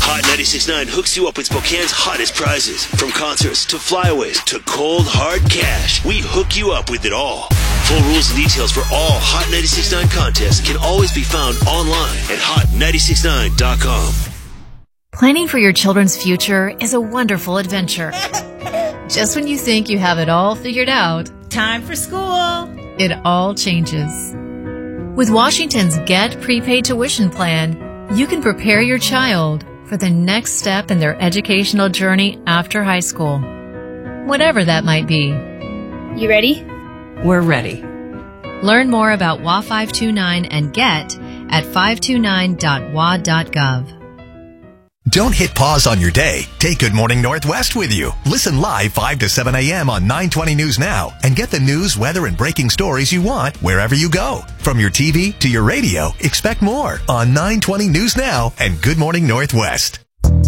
Hot 96.9 hooks you up with Spokane's hottest prizes. From concerts to flyaways to cold, hard cash, we hook you up with it all. Full rules and details for all Hot 96.9 contests can always be found online at hot969.com. Planning for your children's future is a wonderful adventure. Just when you think you have it all figured out, time for school. It all changes. With Washington's Get Prepaid Tuition Plan, you can prepare your child for the next step in their educational journey after high school, whatever that might be. You ready? We're ready. Learn more about WA 529 and Get at 529.wa.gov. Don't hit pause on your day. Take Good Morning Northwest with you. Listen live 5 to 7 a.m. on 920 News Now and get the news, weather, and breaking stories you want wherever you go. From your TV to your radio, expect more on 920 News Now and Good Morning Northwest.